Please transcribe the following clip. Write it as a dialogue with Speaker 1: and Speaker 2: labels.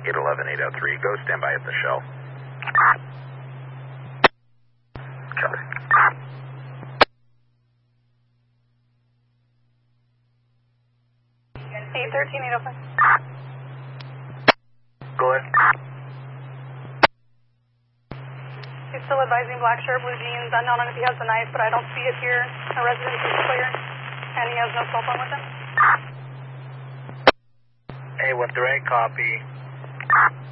Speaker 1: 811-803. Go stand by at the shell. Copy.
Speaker 2: 813-805.
Speaker 1: Go ahead.
Speaker 2: He's still advising black shirt, blue jeans, unknown if he has the knife, but I don't see it here. The residence is clear, and he has no cell phone with him.
Speaker 1: A13, copy.